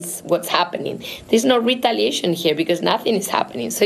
what's happening. There's no retaliation here because nothing is happening. So,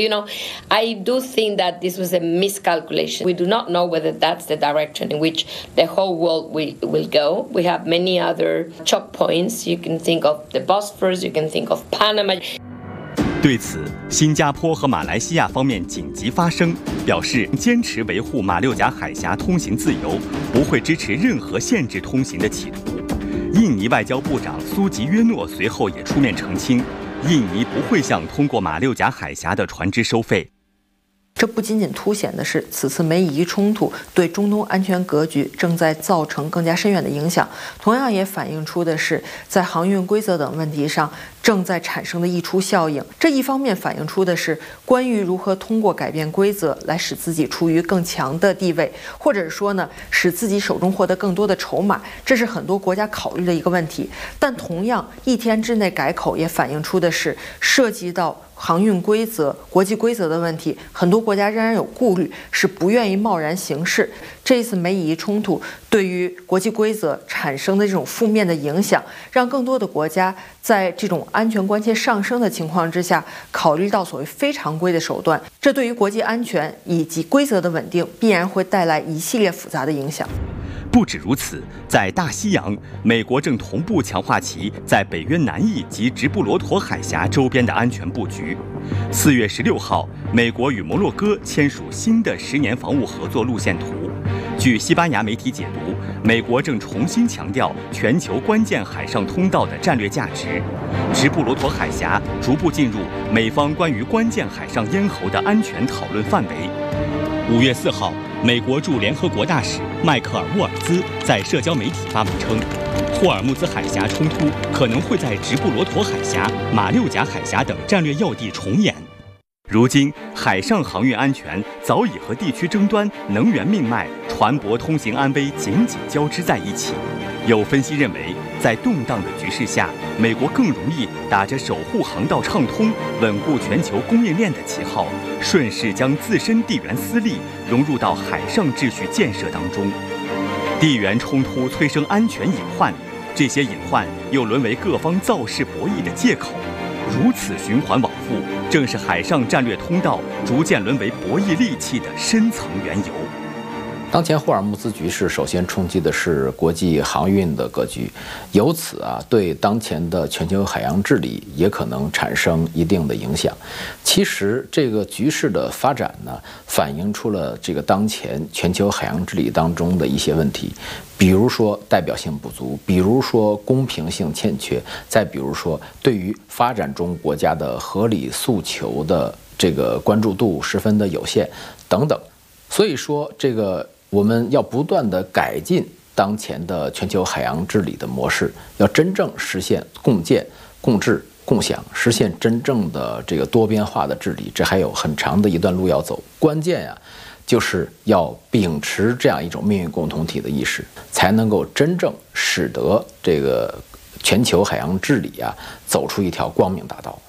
I do think that this was a miscalculation. We do not know whether that's the direction in which the whole world will go. We have many other choke points. You can think of the Bosphorus, you can think of Panama. 对此，新加坡和马来西亚方面紧急发声，表示坚持维护马六甲海峡通行自由，不会支持任何限制通行的企图。印尼外交部长苏吉约诺随后也出面澄清，印尼不会向通过马六甲海峡的船只收费。 这不仅仅凸显的是此次美以伊冲突对中东安全格局正在造成更加深远的影响，同样也反映出的是在航运规则等问题上正在产生的溢出效应。这一方面反映出的是关于如何通过改变规则来使自己处于更强的地位，或者说呢，使自己手中获得更多的筹码，这是很多国家考虑的一个问题。但同样，一天之内改口也反映出的是涉及到航运规则、国际规则的问题，很多国家仍然有顾虑，是不愿意贸然行事。这一次美以伊冲突对于国际规则产生的这种负面的影响，让更多的国家在这种安全关切上升的情况之下，考虑到所谓非常规的手段，这对于国际安全以及规则的稳定必然会带来一系列复杂的影响。 不止如此，在大西洋，美国正同步强化其在北约南翼及直布罗陀海峡周边的安全布局。4月16号，美国与摩洛哥签署新的10年防务合作路线图。据西班牙媒体解读，美国正重新强调全球关键海上通道的战略价值，直布罗陀海峡逐步进入美方关于关键海上咽喉的安全讨论范围。5月4号，美国驻联合国大使迈克尔·沃尔兹在社交媒体发文称，霍尔木兹海峡冲突可能会在直布罗陀海峡、马六甲海峡等战略要地重演。如今，海上航运安全早已和地区争端、能源命脉、船舶通行安危紧紧交织在一起。有分析认为，在动荡的局势下，美国更容易打着守护航道畅通、稳固全球供应链的旗号，顺势将自身地缘私利融入到海上秩序建设当中。地缘冲突催生安全隐患，这些隐患又沦为各方造势博弈的借口。如此循环往复，正是海上战略通道逐渐沦为博弈利器的深层缘由。 当前霍尔木兹局势首先冲击的是国际航运的格局，由此对当前的全球海洋治理也可能产生一定的影响。其实这个局势的发展呢，反映出了这个当前全球海洋治理当中的一些问题，比如说代表性不足，比如说公平性欠缺，再比如说对于发展中国家的合理诉求的这个关注度十分的有限等等。所以说这个我们要不断地改进当前的全球海洋治理的模式，要真正实现共建、共治、共享，实现真正的这个多边化的治理，这还有很长的一段路要走。关键就是要秉持这样一种命运共同体的意识，才能够真正使得这个全球海洋治理走出一条光明大道。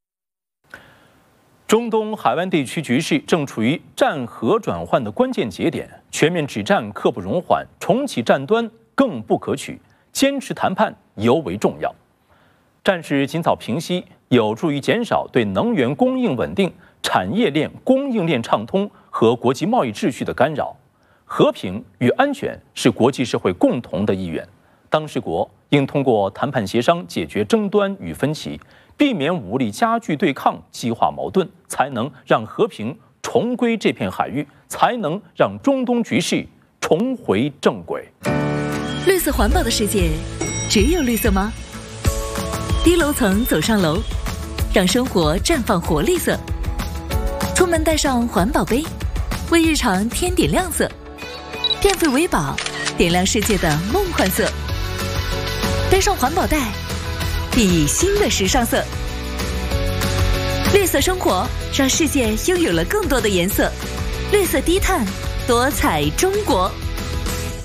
中东海湾地区局势正处于战和转换的关键节点，全面止战刻不容缓，重启战端更不可取，坚持谈判尤为重要。战事尽早平息，有助于减少对能源供应稳定、产业链供应链畅通和国际贸易秩序的干扰。和平与安全是国际社会共同的意愿，当事国应通过谈判协商解决争端与分歧，避免武力加剧对抗、激化矛盾，才能让和平重归这片海域，才能让中东局势重回正轨。 绿色环保的世界，只有绿色吗？低楼层走上楼，让生活绽放活力色。出门带上环保杯，为日常添点亮色。电费为宝，点亮世界的梦幻色。背上环保袋，熠熠新的时尚色。绿色生活让世界拥有了更多的颜色。绿色低碳，多彩中国。